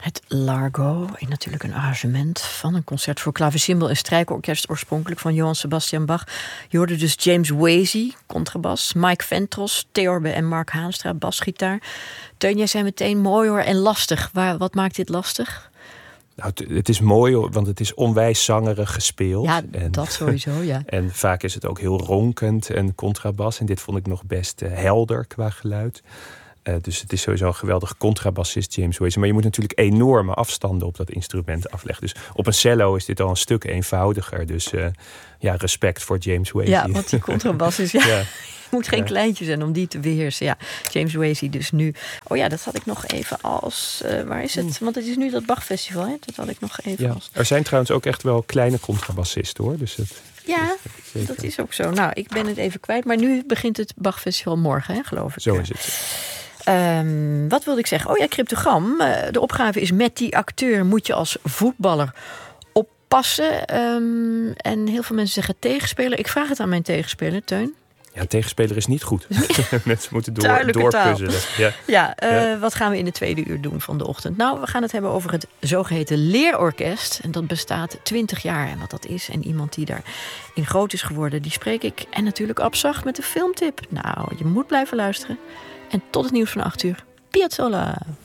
Het Largo, en natuurlijk een arrangement van een concert voor klavecimbal en strijkorkest, oorspronkelijk van Johann Sebastian Bach. Je hoorde dus James Wasey, contrabas, Mike Ventros, Theorbe en Mark Haanstra, basgitaar. Teun, jij zei meteen mooi hoor en lastig. Wat maakt dit lastig? Nou, het is mooi, want het is onwijs zangerig gespeeld. Ja, dat sowieso, ja. En vaak is het ook heel ronkend en contrabas. En dit vond ik nog best helder qua geluid. Dus het is sowieso een geweldige contrabassist, James Wasey. Maar je moet natuurlijk enorme afstanden op dat instrument afleggen. Dus op een cello is dit al een stuk eenvoudiger. Dus respect voor James Wasey. Ja, want die contrabas is... ja. Je moet geen kleintje zijn om die te beheersen. Ja, James Wasey dus nu. Oh ja, dat had ik nog even als... waar is het? Want het is nu dat Bachfestival, hè? Dat had ik nog even als... Er zijn trouwens ook echt wel kleine contrabassisten, hoor. Dus dat is ook zo. Nou, ik ben het even kwijt. Maar nu begint het Bachfestival morgen, hè, geloof ik. Zo is het. Wat wilde ik zeggen? Oh ja, cryptogram. De opgave is: met die acteur moet je als voetballer oppassen. En heel veel mensen zeggen tegenspeler. Ik vraag het aan mijn tegenspeler, Teun. Ja, tegenspeler is niet goed. Mensen moeten doorpuzzelen. Wat gaan we in de tweede uur doen van de ochtend? Nou, we gaan het hebben over het zogeheten leerorkest. En dat bestaat 20 jaar. En wat dat is. En iemand die daarin groot is geworden, die spreek ik. En natuurlijk Abzag met de filmtip. Nou, je moet blijven luisteren. En tot het nieuws van 8 uur. Piazzolla.